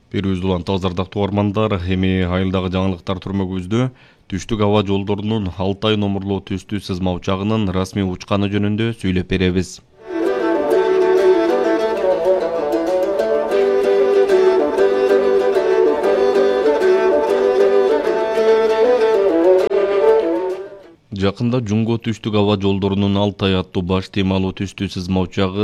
Берүүбүздү улан таза ардактуу угармандар, эми айылдагы жаңылыктар түрмөгүбүздө түштүк аба жолдорунун Алтай номурлуу түстүү сызма учагынын расмий учканы жөнүндө сүйлөп беребиз. Жакында Жунго түштүк аба жолдорунун Алтай аттуу баш темалуу түстүү сызма учагы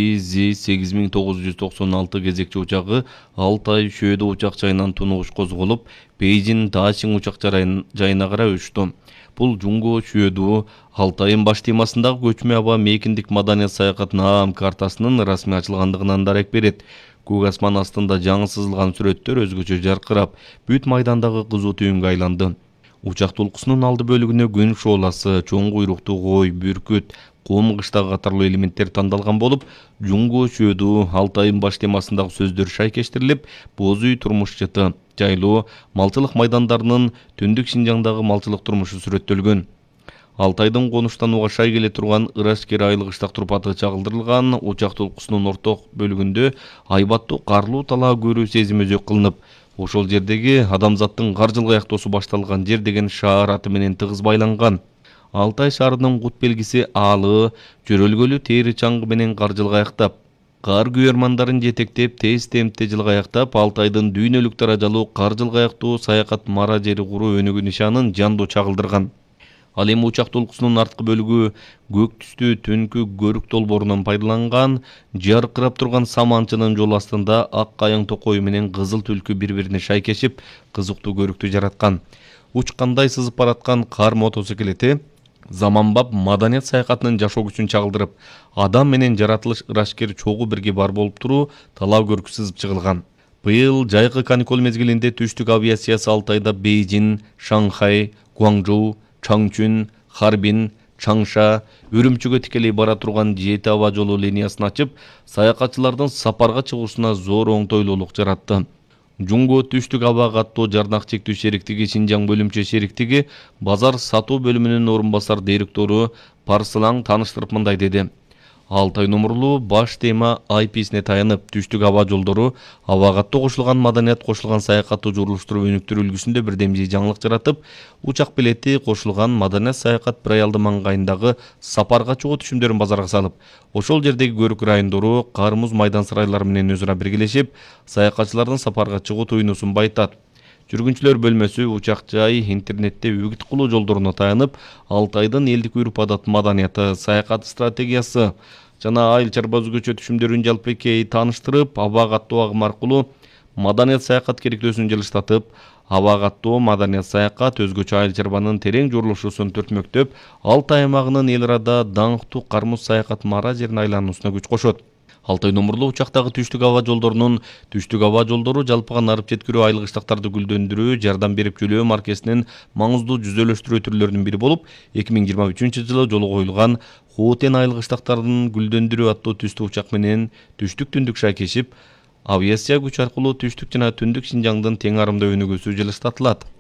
CZ-8996 кезекчи учагы Алтай Шөөдө учак жайынан тунугуш козголуп, Бейжин Дашин учак жайына карай учту. Бул Жунго Шөөдө Алтайын баш темасындагы көчмө аба мейкиндик маданият саякат наам картасынын расмий ачылгандыгынан дарек берет. Көк асман астында жаңы сызылган сүрөттөр өзгөчө жаркырап, бүт майдандагы кызуу түйүнгө айланды. Учак толкусунун алды бөлүгүнө күн шооласы, чоң куйруктуу кой, бүркүт, кум кыштагы катарлуу элементтер тандалган болуп, Жунго Шөөдө Алтайын баш темасындагы сөздөр шайкештирилип, боз үй турмуш жыты, жайлуу, малчылык майдандарынын түндүк Шинжаңдагы малчылык турмушу сүрөттөлгөн. Алтайдын конуштанууга шай келе турган Ырашкер айыл кыштак турпаты чагылдырылган, учак толкусунун орток бөлүгүндө айбаттуу карлуу талаа көрүү сезими өзөк кылынып, ошол жердеги адамзаттын каржылгы аяктоосу башталган жер деген шаар аты менен тыгыз байланган. Алтай шаарынын кут белгиси аалы, жөрөлгөлү тери чаңгы менен каржылгы аяктап, кар күйөрмандарын жетектеп, тез темпте жылга аяктап, Алтайдын дүйнөлүк даражалуу каржылгы аяктуу саякат мара жери куруу өнүгүү нишанын жандуу чагылдырган. Ал эми учак толкусунун арткы бөлүгү көк түстүү түнкү көрүк долбоорунан пайдаланган, жаркырап турган саманчынын жол астында ак каяң токою менен кызыл түлкү бири-бирине шайкешип, кызыктуу көрүктү жараткан. Учкандай сызып бараткан кар мотоциклети заманбап маданият саякатынын жашоо күчүн чагылдырып, адам менен жаратылыш ырашкер чогуу бирге бар болуп туруу талаа көркү сызып чыгылган. Быйыл жайкы каникул мезгилинде түштүк авиациясы Алтайда Бейжин, Шанхай, Гуаңжоу, Чаңчүн, Харбин, Чаңша, Үрүмчүгө тикелей бара турган 7 аба жолу линиясын ачып, саякатчылардын сапарга чыгуусуна зор оңтойлуулук жаратты. Жунго түштүк аба каттоо жарнак чектүү шериктиги Шинжаң бөлүмчө шериктиги базар сатуу бөлүмүнүн орун басар директору Парсылаң тааныштырып мындай деди. Алтай номурлуу баш тема айписине таянып, түштүк аба жолдору аба каттоо кошулган маданият кошулган саякатты журулуштуруп өнүктүрүү үлгүсүндө бирдемжий жаңылык жаратып, учак билети кошулган маданият саякат бір аялды маңгайындагы сапарга чыгуу түшүмдөрүн базарга салып, ошол жердеги көрүк райондору Кармуз майдан сарайлары менен өзү ара биргелешип, саякатчылардын сапарга чыгуу туйнусун байытат. Жүргүнчүлөр бөлмөсү учак жай интернетте үгүт кылуу жолдоруна таянып, Алтайдын элдик үрп адат маданияты, саякат стратегиясы жана айыл чарба өзгөчө түшүмдөрүн жалпыкей тааныштырып, аба каттоо агымы аркылуу маданият саякат керектөөсүн жылыштатып, аба каттоо маданият саякат өзгөчө айыл чарбанын терең журулушусун түртмөктөп, Алтай аймагынын эл арада даңктуу Кармуз саякат мара жерин айлануусуна күч кошот. Алтай номурлуу учактагы түштүк аба жолдорунун түштүк аба жолдору жалпыга нарып жеткирүү айыл кыштактарды гүлдөндүрүү, жардам берип жөлөө маркесинин маңыздуу жүзөлөштүрүү түрлөрүнүн бири болуп, 2023-жылы жолу коюлган Хоотен айыл кыштактарын гүлдөндүрүү аттуу түстүү учак менен түштүк түндүк шайкешип, авиация күч аркылуу түштүк жана түндүк Шинжаңдын тең арымдуу өнүгүүсү жылыштатылат.